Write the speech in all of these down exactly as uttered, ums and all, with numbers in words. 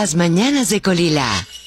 Las mañanas de Colila.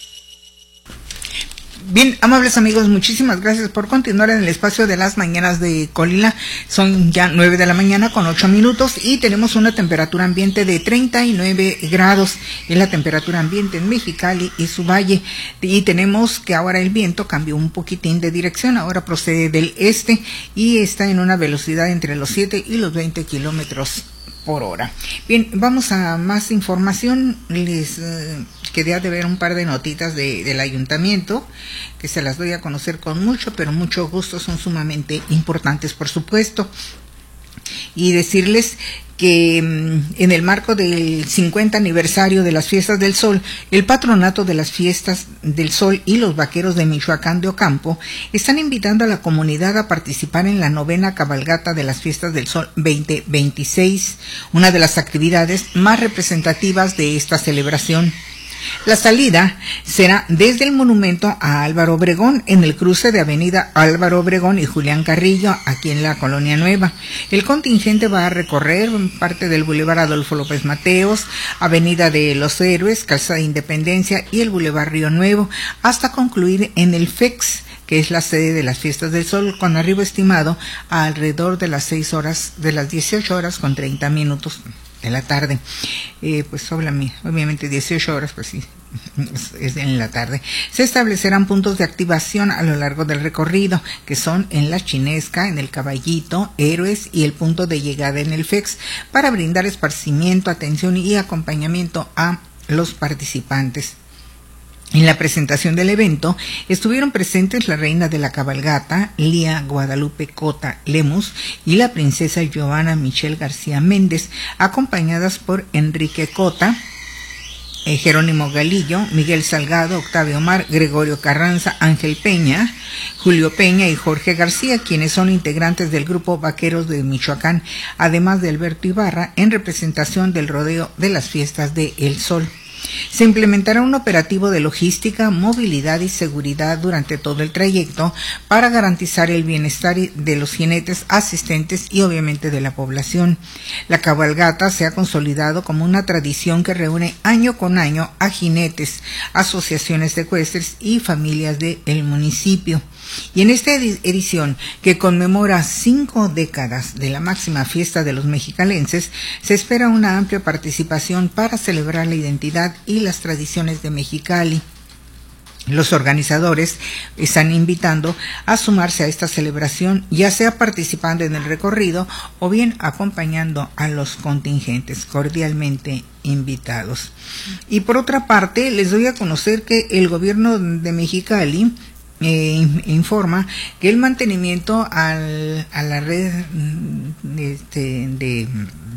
Bien, amables amigos, muchísimas gracias por continuar en el espacio de las mañanas de Colila. Son ya nueve de la mañana con ocho minutos y tenemos una temperatura ambiente de treinta y nueve grados. Es la temperatura ambiente en Mexicali y su valle. Y tenemos que ahora el viento cambió un poquitín de dirección, ahora procede del este y está en una velocidad entre los siete y los veinte kilómetros por hora. Bien, vamos a más información. Les eh, quería de ver un par de notitas de, del ayuntamiento que se las doy a conocer con mucho, pero mucho gusto, son sumamente importantes, por supuesto. Y decirles que en el marco del cincuenta aniversario de las Fiestas del Sol, el Patronato de las Fiestas del Sol y los Vaqueros de Michoacán de Ocampo están invitando a la comunidad a participar en la novena cabalgata de las Fiestas del Sol veinte veintiséis, una de las actividades más representativas de esta celebración. La salida será desde el monumento a Álvaro Obregón en el cruce de Avenida Álvaro Obregón y Julián Carrillo, aquí en la Colonia Nueva. El contingente va a recorrer parte del Boulevard Adolfo López Mateos, Avenida de los Héroes, Calzada Independencia y el Boulevard Río Nuevo, hasta concluir en el F E X, que es la sede de las Fiestas del Sol, con arribo estimado a alrededor de las seis horas, de las dieciocho horas con treinta minutos de la tarde. Eh, pues obviamente dieciocho horas, pues sí, es en la tarde. Se establecerán puntos de activación a lo largo del recorrido, que son en La Chinesca, en el Caballito, Héroes y el punto de llegada en el F E X, para brindar esparcimiento, atención y acompañamiento a los participantes. En la presentación del evento estuvieron presentes la reina de la cabalgata, Lía Guadalupe Cota Lemus, y la princesa Giovanna Michelle García Méndez, acompañadas por Enrique Cota, eh, Jerónimo Galillo, Miguel Salgado, Octavio Mar, Gregorio Carranza, Ángel Peña, Julio Peña y Jorge García, quienes son integrantes del grupo Vaqueros de Michoacán, además de Alberto Ibarra, en representación del rodeo de las Fiestas de El Sol. Se implementará un operativo de logística, movilidad y seguridad durante todo el trayecto para garantizar el bienestar de los jinetes asistentes y obviamente de la población. La cabalgata se ha consolidado como una tradición que reúne año con año a jinetes, asociaciones ecuestres y familias del municipio. Y en esta edición, que conmemora cinco décadas de la máxima fiesta de los mexicalenses, se espera una amplia participación para celebrar la identidad y las tradiciones de Mexicali. Los organizadores están invitando a sumarse a esta celebración, ya sea participando en el recorrido o bien acompañando a los contingentes, cordialmente invitados. Y por otra parte, les doy a conocer que el gobierno de Mexicali Eh, informa que el mantenimiento al, a la red de, de, de,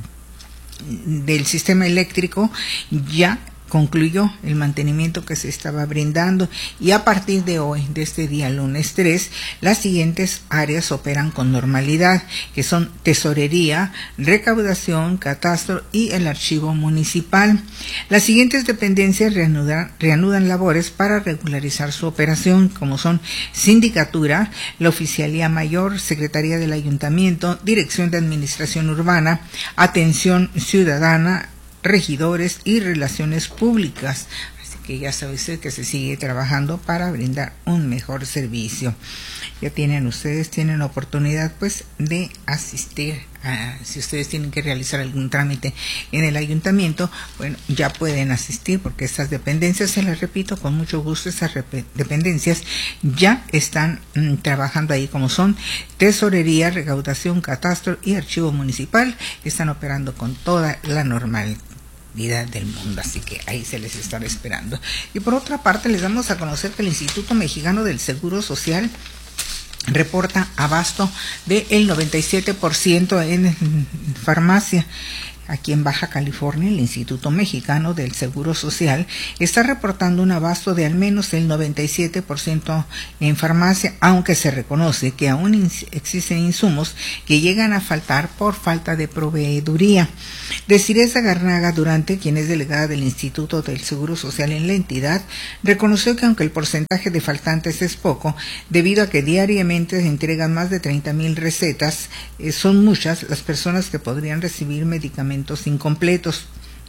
del sistema eléctrico ya concluyó el mantenimiento que se estaba brindando, y a partir de hoy, de este día lunes tres, las siguientes áreas operan con normalidad, que son tesorería, recaudación, catastro y el archivo municipal. Las siguientes dependencias reanudan, reanudan labores para regularizar su operación, como son sindicatura, la oficialía mayor, secretaría del ayuntamiento, dirección de administración urbana, atención ciudadana, regidores y relaciones públicas. Así que ya sabe usted que se sigue trabajando para brindar un mejor servicio. Ya tienen ustedes, tienen oportunidad pues de asistir a, si ustedes tienen que realizar algún trámite en el ayuntamiento, bueno, ya pueden asistir, porque estas dependencias, se las repito con mucho gusto, estas dependencias ya están mm, trabajando ahí, como son tesorería, recaudación, catastro y archivo municipal, están operando con toda la normalidad del mundo, así que ahí se les estará esperando. Y por otra parte, les damos a conocer que el Instituto Mexicano del Seguro Social reporta abasto del noventa y siete por ciento en farmacia. Aquí en Baja California, el Instituto Mexicano del Seguro Social está reportando un abasto de al menos el noventa y siete por ciento en farmacia, aunque se reconoce que aún existen insumos que llegan a faltar por falta de proveeduría. Desiree Zagarnaga Durante, quien es delegada del Instituto del Seguro Social en la entidad, reconoció que aunque el porcentaje de faltantes es poco, debido a que diariamente se entregan más de treinta mil recetas, eh, son muchas las personas que podrían recibir medicamentos incompletos.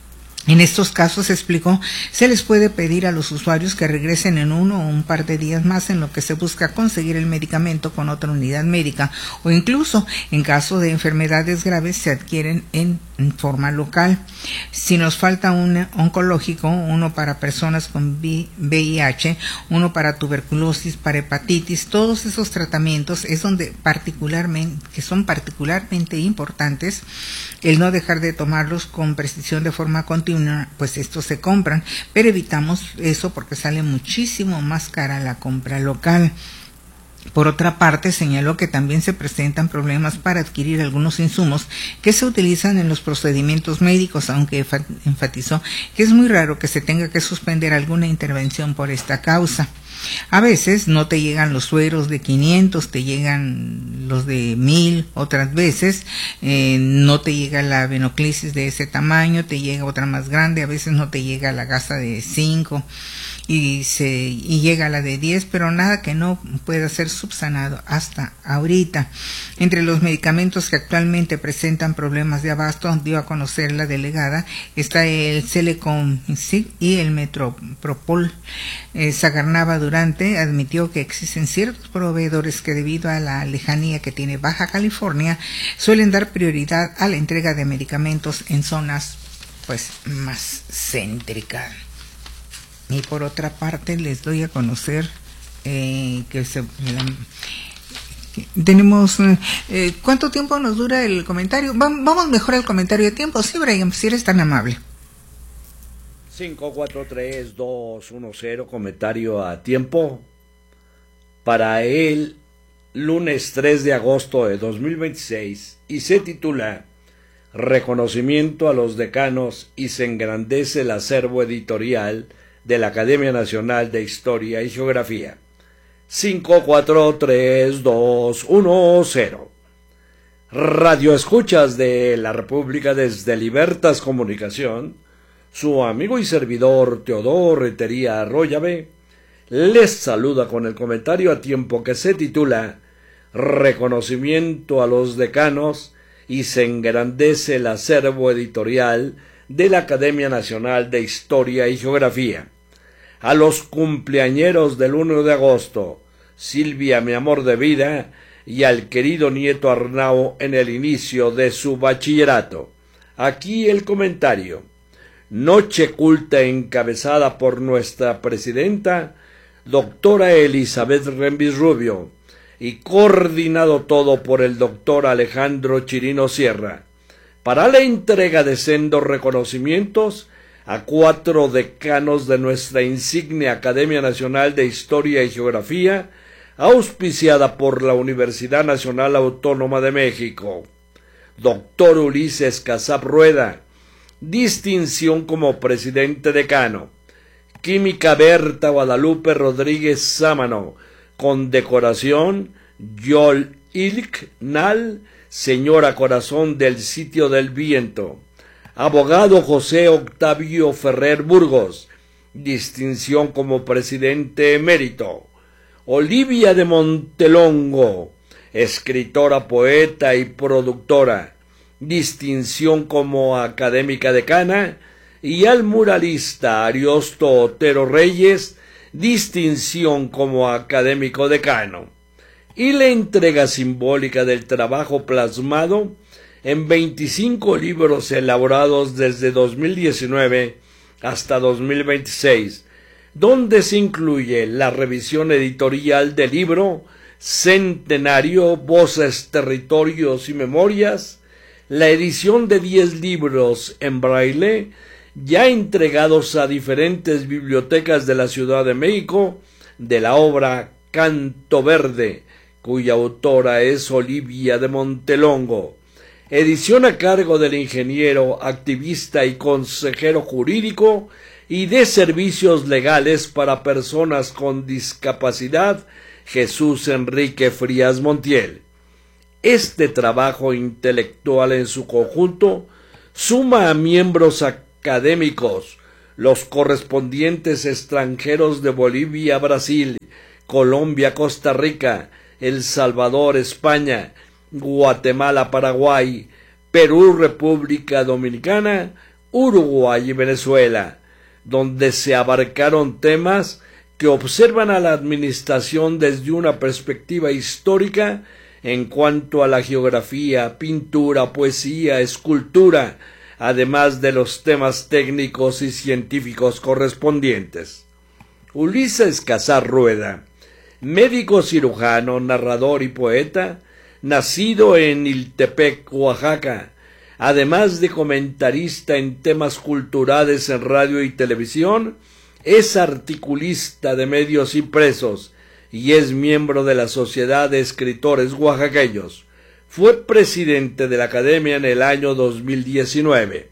En estos casos, explicó, se les puede pedir a los usuarios que regresen en uno o un par de días más en lo que se busca conseguir el medicamento con otra unidad médica, o incluso en caso de enfermedades graves se adquieren en, en forma local. Si nos falta un oncológico, uno para personas con V I H, uno para tuberculosis, para hepatitis, todos esos tratamientos es donde particularmente, que son particularmente importantes, el no dejar de tomarlos con precisión de forma continua, pues estos se compran, pero evitamos eso porque sale muchísimo más cara la compra local. Por otra parte, señaló que también se presentan problemas para adquirir algunos insumos que se utilizan en los procedimientos médicos, aunque enfatizó que es muy raro que se tenga que suspender alguna intervención por esta causa. A veces no te llegan los sueros de quinientos, te llegan los de mil, otras veces eh, no te llega la venoclisis de ese tamaño, te llega otra más grande, a veces no te llega la gasa de cinco y, se, y llega la de diez, pero nada que no pueda ser subsanado hasta ahorita. Entre los medicamentos que actualmente presentan problemas de abasto, dio a conocer la delegada, está el Celecom y el Metropropol. Eh, Sagarnava Durante admitió que existen ciertos proveedores que, debido a la lejanía que tiene Baja California, suelen dar prioridad a la entrega de medicamentos en zonas pues más céntricas. Y por otra parte les doy a conocer eh, que se, la, que tenemos eh, ¿cuánto tiempo nos dura el comentario? Vamos mejor al comentario de tiempo, sí, Brian, si eres tan amable. cinco cuatro tres dos uno cero, comentario a tiempo para el lunes tres de agosto de dos mil veintiséis, y se titula Reconocimiento a los decanos y se engrandece el acervo editorial de la Academia Nacional de Historia y Geografía. Cinco cuatro tres dos uno cero. Radio escuchas de la República desde Libertas Comunicación, su amigo y servidor Teodoro Rentería Arroyave les saluda con el comentario a tiempo que se titula Reconocimiento a los decanos y se engrandece el acervo editorial de la Academia Nacional de Historia y Geografía. A los cumpleañeros del uno de agosto, Silvia, mi amor de vida, y al querido nieto Arnao en el inicio de su bachillerato. Aquí el comentario. Noche culta encabezada por nuestra presidenta, doctora Elizabeth Rembis Rubio, y coordinado todo por el doctor Alejandro Chirino Sierra, para la entrega de sendos reconocimientos a cuatro decanos de nuestra insigne Academia Nacional de Historia y Geografía, auspiciada por la Universidad Nacional Autónoma de México. Doctor Ulises Casab Rueda, distinción como presidente decano. Química Berta Guadalupe Rodríguez Sámano, condecoración Yol Ilk Nal, señora corazón del sitio del viento. Abogado José Octavio Ferrer Burgos, distinción como presidente emérito. Olivia de Montelongo, escritora, poeta y productora, distinción como académica decana, y al muralista Ariosto Otero Reyes, distinción como académico decano, y la entrega simbólica del trabajo plasmado en veinticinco libros elaborados desde dos mil diecinueve hasta dos mil veintiséis, donde se incluye la revisión editorial del libro Centenario, Voces, Territorios y Memorias, la edición de diez libros en braille, ya entregados a diferentes bibliotecas de la Ciudad de México, de la obra Canto Verde, cuya autora es Olivia de Montelongo, edición a cargo del ingeniero, activista y consejero jurídico y de servicios legales para personas con discapacidad, Jesús Enrique Frías Montiel. Este trabajo intelectual en su conjunto suma a miembros académicos, los correspondientes extranjeros de Bolivia, Brasil, Colombia, Costa Rica, El Salvador, España, Guatemala, Paraguay, Perú, República Dominicana, Uruguay y Venezuela, donde se abarcaron temas que observan a la administración desde una perspectiva histórica en cuanto a la geografía, pintura, poesía, escultura, además de los temas técnicos y científicos correspondientes. Ulises Casar Rueda, médico cirujano, narrador y poeta, nacido en Iltepec, Oaxaca, además de comentarista en temas culturales en radio y televisión, es articulista de medios impresos y es miembro de la Sociedad de Escritores Oaxaqueños. Fue presidente de la Academia en el año dos mil diecinueve.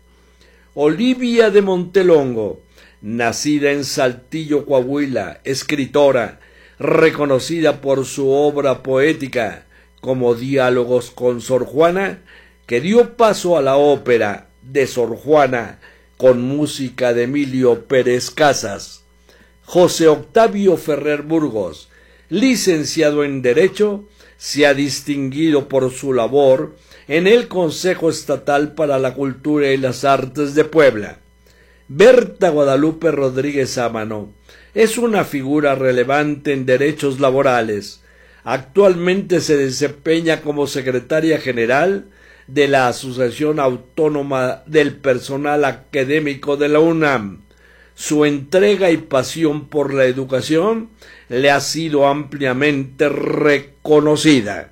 Olivia de Montelongo, nacida en Saltillo, Coahuila, escritora, reconocida por su obra poética como Diálogos con Sor Juana, que dio paso a la ópera de Sor Juana con música de Emilio Pérez Casas. José Octavio Ferrer Burgos, licenciado en Derecho, se ha distinguido por su labor en el Consejo Estatal para la Cultura y las Artes de Puebla. Berta Guadalupe Rodríguez Ámano es una figura relevante en derechos laborales. Actualmente se desempeña como secretaria general de la Asociación Autónoma del Personal Académico de la UNAM. Su entrega y pasión por la educación le ha sido ampliamente reconocida.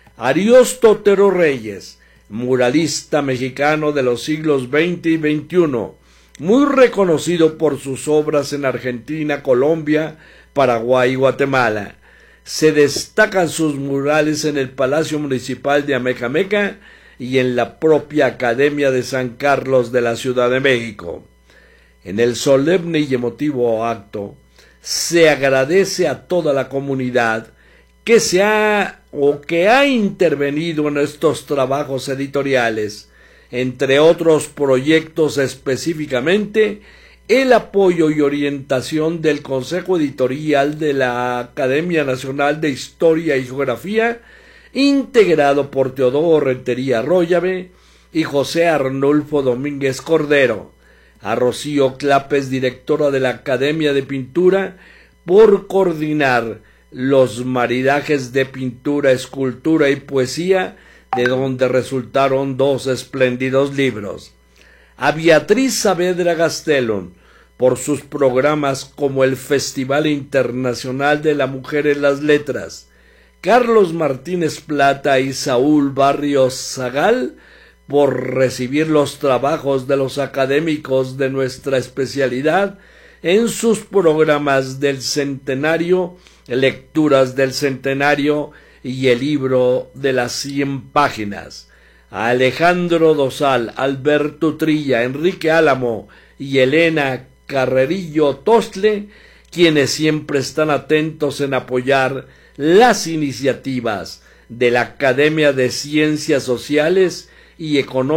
Ariosto Otero Reyes, muralista mexicano de los siglos veinte y veintiuno, muy reconocido por sus obras en Argentina, Colombia, Paraguay y Guatemala. Se destacan sus murales en el Palacio Municipal de Amecameca y en la propia Academia de San Carlos de la Ciudad de México. En el solemne y emotivo acto se agradece a toda la comunidad que se ha o que ha intervenido en estos trabajos editoriales, entre otros proyectos específicamente el apoyo y orientación del Consejo Editorial de la Academia Nacional de Historia y Geografía, integrado por Teodoro Rentería Arroyave y José Arnulfo Domínguez Cordero, a Rocío Clapes, directora de la Academia de Pintura, por coordinar los maridajes de pintura, escultura y poesía, de donde resultaron dos espléndidos libros. A Beatriz Saavedra Gastelum, por sus programas como el Festival Internacional de la Mujer en las Letras, Carlos Martínez Plata y Saúl Barrios Zagal, por recibir los trabajos de los académicos de nuestra especialidad en sus programas del centenario, lecturas del centenario y el libro de las cien páginas. A Alejandro Dosal, Alberto Trilla, Enrique Álamo y Elena Carrerillo Tostle, quienes siempre están atentos en apoyar las iniciativas de la Academia de Ciencias Sociales y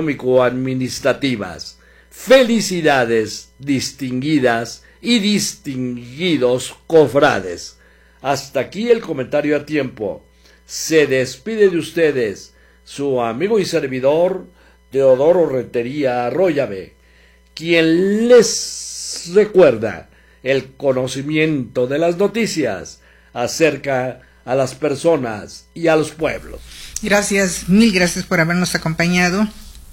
Económico-Administrativas. Felicidades, distinguidas y distinguidos cofrades. Hasta aquí el comentario a tiempo. Se despide de ustedes su amigo y servidor Teodoro Rentería Arroyave, quien les recuerda el conocimiento de las noticias acerca a las personas y a los pueblos. Gracias, mil gracias por habernos acompañado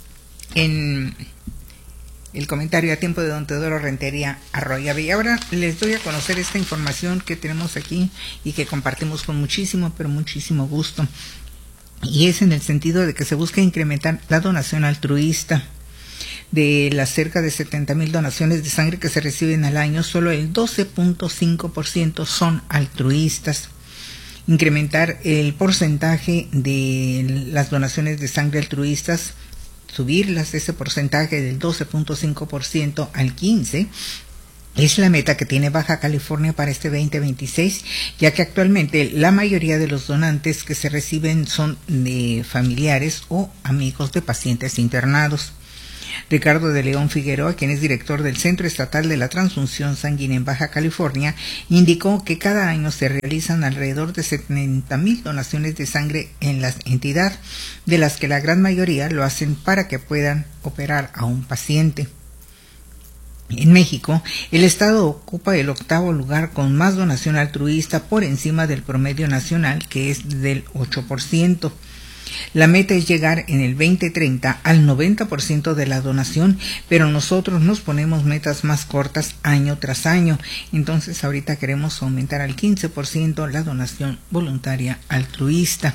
en el comentario a tiempo de don Teodoro Rentería Arroyave. Y ahora les doy a conocer esta información que tenemos aquí y que compartimos con muchísimo, pero muchísimo gusto. Y es en el sentido de que se busca incrementar la donación altruista. De las cerca de setenta mil donaciones de sangre que se reciben al año, solo el doce punto cinco por ciento son altruistas. Incrementar el porcentaje de las donaciones de sangre altruistas, subirlas ese porcentaje del doce punto cinco por ciento al quince por ciento, es la meta que tiene Baja California para este veinte veintiséis, ya que actualmente la mayoría de los donantes que se reciben son de familiares o amigos de pacientes internados. Ricardo de León Figueroa, quien es director del Centro Estatal de la Transfusión Sanguínea en Baja California, indicó que cada año se realizan alrededor de setenta mil donaciones de sangre en la entidad, de las que la gran mayoría lo hacen para que puedan operar a un paciente. En México, el Estado ocupa el octavo lugar con más donación altruista por encima del promedio nacional, que es del ocho por ciento. La meta es llegar en el veinte treinta al noventa por ciento de la donación, pero nosotros nos ponemos metas más cortas año tras año. Entonces ahorita queremos aumentar al quince por ciento la donación voluntaria altruista.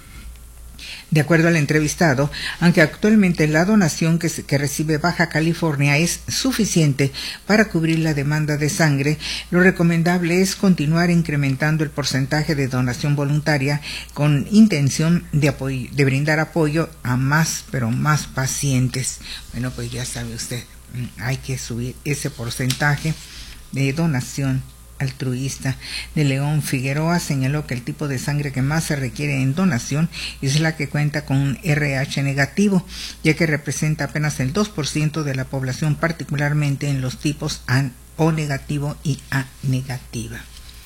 De acuerdo al entrevistado, aunque actualmente la donación que, se, que recibe Baja California es suficiente para cubrir la demanda de sangre, lo recomendable es continuar incrementando el porcentaje de donación voluntaria con intención de, apoyo, de brindar apoyo a más, pero más pacientes. Bueno, pues ya sabe usted, hay que subir ese porcentaje de donación altruista. De León Figueroa señaló que el tipo de sangre que más se requiere en donación es la que cuenta con un R H negativo, ya que representa apenas el dos por ciento de la población, particularmente en los tipos A O negativo y A negativa.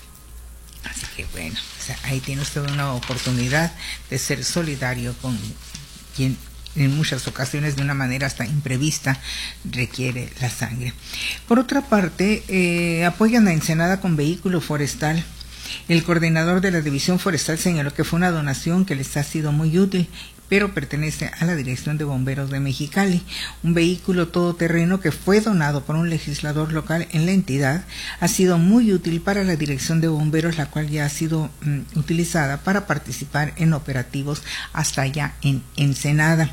Así que bueno, o sea, ahí tiene usted una oportunidad de ser solidario con quien en muchas ocasiones de una manera hasta imprevista requiere la sangre. Por otra parte, eh, apoyan a Ensenada con vehículo forestal. El coordinador de la División Forestal señaló que fue una donación que les ha sido muy útil, pero pertenece a la Dirección de Bomberos de Mexicali. Un vehículo todoterreno que fue donado por un legislador local en la entidad ha sido muy útil para la Dirección de Bomberos, la cual ya ha sido mm, utilizada para participar en operativos hasta allá en Ensenada.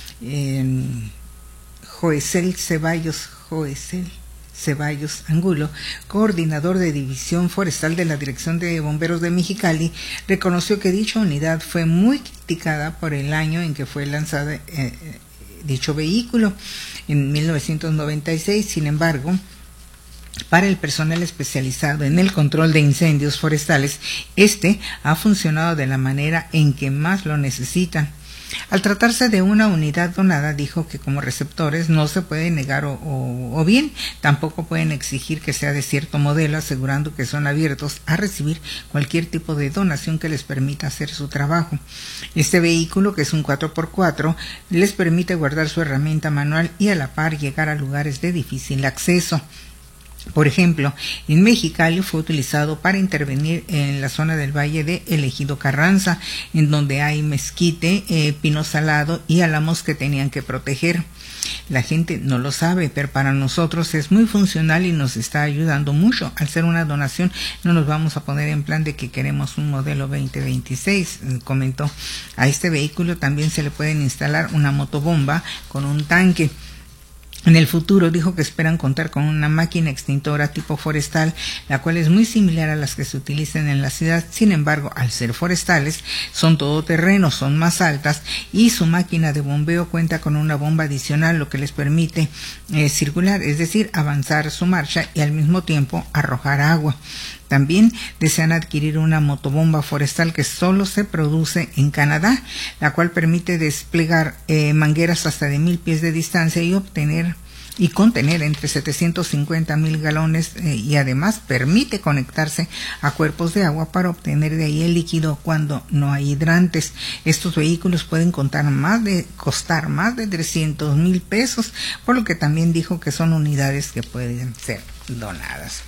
Eh, Joesel Ceballos, Joesel Ceballos Angulo, coordinador de División Forestal de la Dirección de Bomberos de Mexicali, reconoció que dicha unidad fue muy criticada por el año en que fue lanzada eh, dicho vehículo, en mil novecientos noventa y seis. Sin embargo, para el personal especializado en el control de incendios forestales, este ha funcionado de la manera en que más lo necesitan. Al tratarse de una unidad donada, dijo que como receptores no se puede negar o, o, o bien tampoco pueden exigir que sea de cierto modelo, asegurando que son abiertos a recibir cualquier tipo de donación que les permita hacer su trabajo. Este vehículo, que es un cuatro por cuatro, les permite guardar su herramienta manual y a la par llegar a lugares de difícil acceso. Por ejemplo, en Mexicali fue utilizado para intervenir en la zona del Valle de El Ejido Carranza, en donde hay mezquite, eh, pino salado y álamos que tenían que proteger. La gente no lo sabe, pero para nosotros es muy funcional y nos está ayudando mucho. Al ser una donación, no nos vamos a poner en plan de que queremos un modelo veinte veintiséis, comentó. A este vehículo también se le pueden instalar una motobomba con un tanque. En el futuro dijo que esperan contar con una máquina extintora tipo forestal, la cual es muy similar a las que se utilizan en la ciudad. Sin embargo, al ser forestales, son todoterrenos, son más altas y su máquina de bombeo cuenta con una bomba adicional, lo que les permite eh, circular, es decir, avanzar su marcha y al mismo tiempo arrojar agua. También desean adquirir una motobomba forestal que solo se produce en Canadá, la cual permite desplegar eh, mangueras hasta de mil pies de distancia y obtener y contener entre setecientos cincuenta mil galones eh, y además permite conectarse a cuerpos de agua para obtener de ahí el líquido cuando no hay hidrantes. Estos vehículos pueden contar más de, costar más de trescientos mil pesos, por lo que también dijo que son unidades que pueden ser donadas.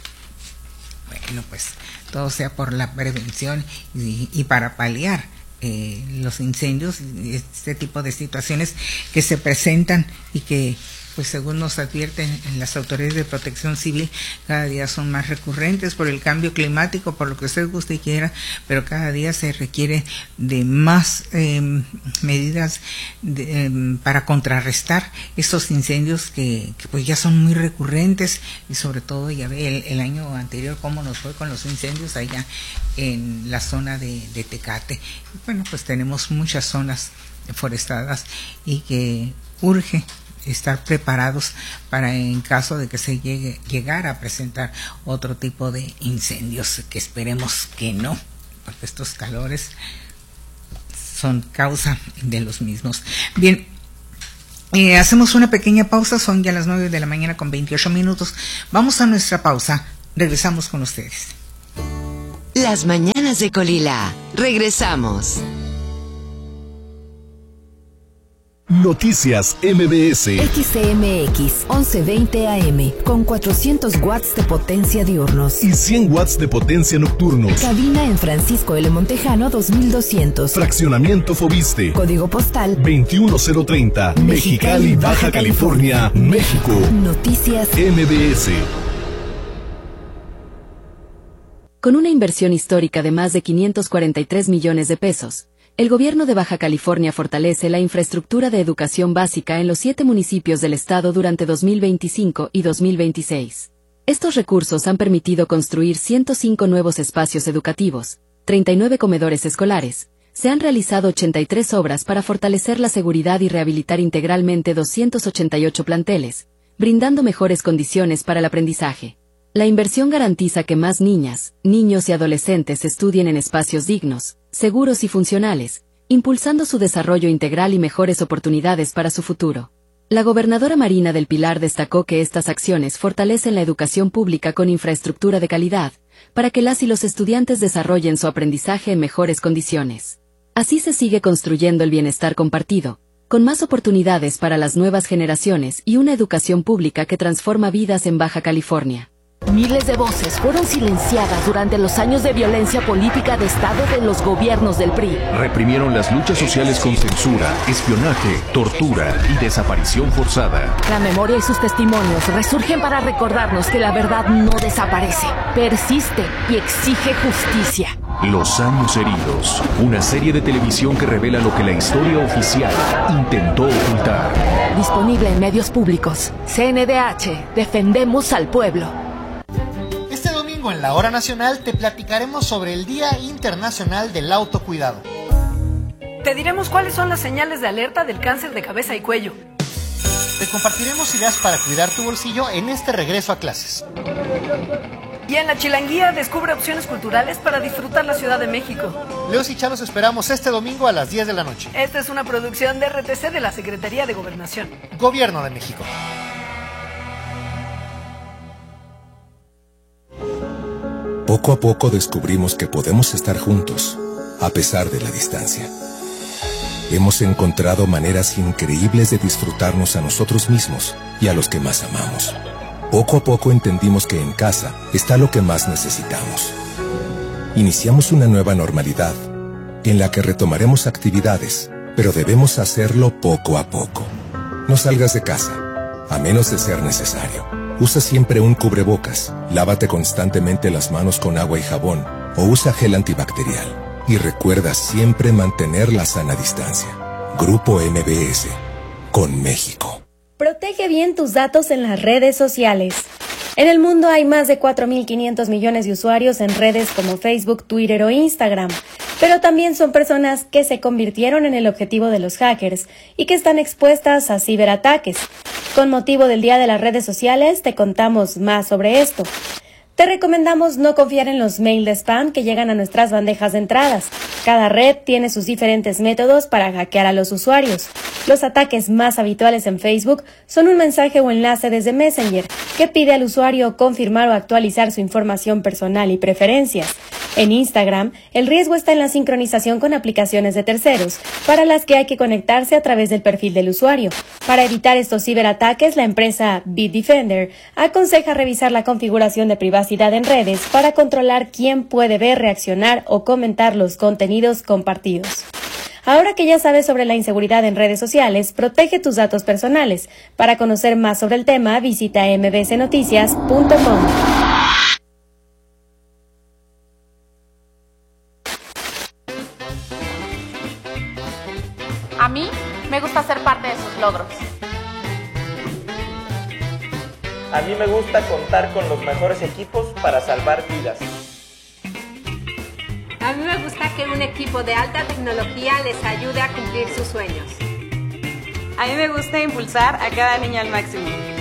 Bueno, pues todo sea por la prevención y, y para paliar eh, los incendios y este tipo de situaciones que se presentan y que, pues según nos advierten en las autoridades de protección civil, cada día son más recurrentes por el cambio climático, por lo que usted guste y quiera, pero cada día se requiere de más eh, medidas de, eh, para contrarrestar estos incendios que, que pues ya son muy recurrentes y sobre todo ya ve el, el año anterior cómo nos fue con los incendios allá en la zona de, de Tecate. Y bueno, pues tenemos muchas zonas forestadas y que urge estar preparados para en caso de que se llegue llegar a presentar otro tipo de incendios, que esperemos que no, porque estos calores son causa de los mismos. Bien, eh, hacemos una pequeña pausa, son ya las nueve de la mañana con veintiocho minutos. Vamos a nuestra pausa, regresamos con ustedes. Las mañanas de Colila, regresamos. Noticias M B S. X C M X once veinte A M con cuatrocientos watts de potencia diurnos y cien watts de potencia nocturnos. Cabina en Francisco L. Montejano dos mil doscientos. Fraccionamiento Fobiste. Código postal veintiuno cero treinta. Mexicali, Baja California, México. Noticias M B S. Con una inversión histórica de más de quinientos cuarenta y tres millones de pesos, el gobierno de Baja California fortalece la infraestructura de educación básica en los siete municipios del estado durante dos mil veinticinco y dos mil veintiséis. Estos recursos han permitido construir ciento cinco nuevos espacios educativos, treinta y nueve comedores escolares, se han realizado ochenta y tres obras para fortalecer la seguridad y rehabilitar integralmente doscientos ochenta y ocho planteles, brindando mejores condiciones para el aprendizaje. La inversión garantiza que más niñas, niños y adolescentes estudien en espacios dignos, seguros y funcionales, impulsando su desarrollo integral y mejores oportunidades para su futuro. La gobernadora Marina del Pilar destacó que estas acciones fortalecen la educación pública con infraestructura de calidad, para que las y los estudiantes desarrollen su aprendizaje en mejores condiciones. Así se sigue construyendo el bienestar compartido, con más oportunidades para las nuevas generaciones y una educación pública que transforma vidas en Baja California. Miles de voces fueron silenciadas durante los años de violencia política de Estado de los gobiernos del P R I. Reprimieron las luchas sociales con censura, espionaje, tortura y desaparición forzada. La memoria y sus testimonios resurgen para recordarnos que la verdad no desaparece, persiste y exige justicia. Los años heridos, una serie de televisión que revela lo que la historia oficial intentó ocultar. Disponible en medios públicos. C N D H, defendemos al pueblo. En la Hora Nacional te platicaremos sobre el Día Internacional del Autocuidado. Te diremos cuáles son las señales de alerta del cáncer de cabeza y cuello. Te compartiremos ideas para cuidar tu bolsillo en este regreso a clases. Y en la Chilanguía descubre opciones culturales para disfrutar la Ciudad de México. Leos y Chalos esperamos este domingo a las diez de la noche. Esta es una producción de R T C de la Secretaría de Gobernación. Gobierno de México. Poco a poco descubrimos que podemos estar juntos, a pesar de la distancia. Hemos encontrado maneras increíbles de disfrutarnos a nosotros mismos y a los que más amamos. Poco a poco entendimos que en casa está lo que más necesitamos. Iniciamos una nueva normalidad, en la que retomaremos actividades, pero debemos hacerlo poco a poco. No salgas de casa, a menos de ser necesario. Usa siempre un cubrebocas, lávate constantemente las manos con agua y jabón, o usa gel antibacterial. Y recuerda siempre mantener la sana distancia. Grupo M B S, con México. Protege bien tus datos en las redes sociales. En el mundo hay más de cuatro mil quinientos millones de usuarios en redes como Facebook, Twitter o Instagram, pero también son personas que se convirtieron en el objetivo de los hackers y que están expuestas a ciberataques. Con motivo del Día de las Redes Sociales, te contamos más sobre esto. Te recomendamos no confiar en los mails de spam que llegan a nuestras bandejas de entradas. Cada red tiene sus diferentes métodos para hackear a los usuarios. Los ataques más habituales en Facebook son un mensaje o enlace desde Messenger que pide al usuario confirmar o actualizar su información personal y preferencias. En Instagram, el riesgo está en la sincronización con aplicaciones de terceros, para las que hay que conectarse a través del perfil del usuario. Para evitar estos ciberataques, la empresa Bitdefender aconseja revisar la configuración de privacidad en redes para controlar quién puede ver, reaccionar o comentar los contenidos compartidos. Ahora que ya sabes sobre la inseguridad en redes sociales, protege tus datos personales. Para conocer más sobre el tema, visita m b c noticias punto com. A mí me gusta ser parte de sus logros. A mí me gusta contar con los mejores equipos para salvar vidas. A mí me gusta que un equipo de alta tecnología les ayude a cumplir sus sueños. A mí me gusta impulsar a cada niño al máximo.